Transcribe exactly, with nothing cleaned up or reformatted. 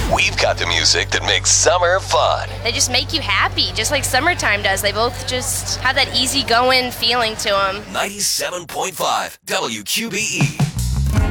We've got the music that makes summer fun. They just make you happy, just like summertime does. They both just have that easygoing feeling to them. ninety-seven point five W Q B E.